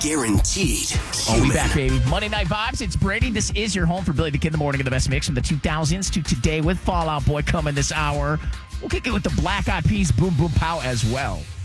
guaranteed Oh, we human. back, baby. Monday Night Vibes. It's Brady. This is your home for Billy the Kid in the Morning of the best mix from the 2000s to today with Fall Out Boy coming this hour. We'll kick it with the Black Eyed Peas Boom Boom Pow as well.